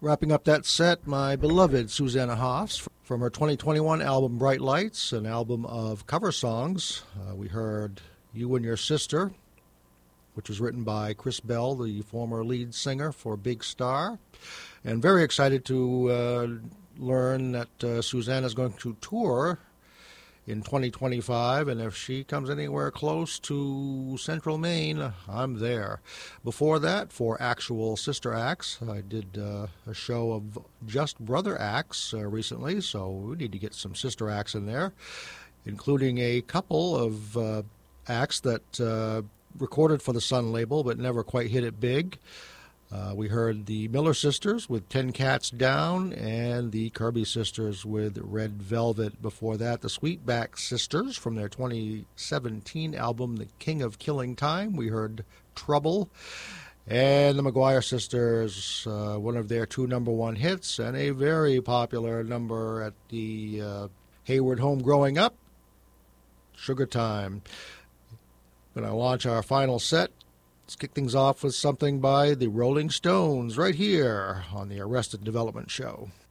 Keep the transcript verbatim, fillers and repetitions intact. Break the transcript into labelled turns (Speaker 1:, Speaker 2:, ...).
Speaker 1: Wrapping up that set, my beloved Susanna Hoffs from her twenty twenty-one album Bright Lights, an album of cover songs. Uh, we heard You and Your Sister, which was written by Chris Bell, the former lead singer for Big Star. And very excited to uh, learn that uh, Susanna is going to tour in twenty twenty-five, and if she comes anywhere close to Central Maine, I'm there. Before that, for actual sister acts, I did uh, a show of just brother acts uh, recently, so we need to get some sister acts in there, including a couple of uh, acts that uh, recorded for the Sun label but never quite hit it big. Uh, we heard the Miller Sisters with Ten Cats Down and the Kirby Sisters with Red Velvet. Before that, the Sweetback Sisters from their twenty seventeen album The King of Killing Time. We heard Trouble. And the McGuire Sisters, uh, one of their two number one hits and a very popular number at the uh, Hayward home growing up, Sugar Time. Going to launch our final set. Let's kick things off with something by the Rolling Stones right here on the Arrested Development Show.